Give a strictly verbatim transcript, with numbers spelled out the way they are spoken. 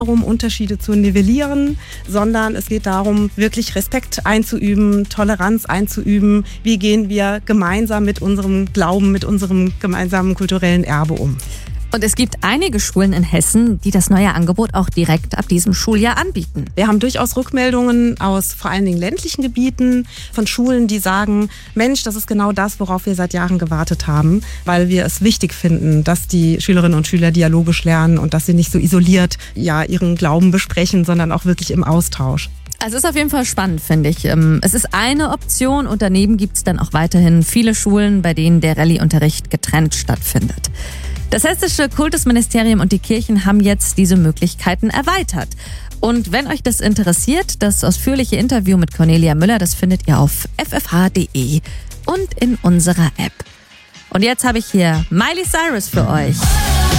darum, Unterschiede zu nivellieren, sondern es geht darum, wirklich Respekt einzuüben, Toleranz einzuüben. Wie gehen wir gemeinsam mit unserem Glauben, mit unserem gemeinsamen kulturellen Erbe um? Und es gibt einige Schulen in Hessen, die das neue Angebot auch direkt ab diesem Schuljahr anbieten. Wir haben durchaus Rückmeldungen aus vor allen Dingen ländlichen Gebieten von Schulen, die sagen, Mensch, das ist genau das, worauf wir seit Jahren gewartet haben, weil wir es wichtig finden, dass die Schülerinnen und Schüler dialogisch lernen und dass sie nicht so isoliert ja, ihren Glauben besprechen, sondern auch wirklich im Austausch. Also es ist auf jeden Fall spannend, finde ich. Es ist eine Option und daneben gibt es dann auch weiterhin viele Schulen, bei denen der Rallye-Unterricht getrennt stattfindet. Das hessische Kultusministerium und die Kirchen haben jetzt diese Möglichkeiten erweitert. Und wenn euch das interessiert, das ausführliche Interview mit Cornelia Müller, das findet ihr auf f f h punkt d e und in unserer App. Und jetzt habe ich hier Miley Cyrus für euch.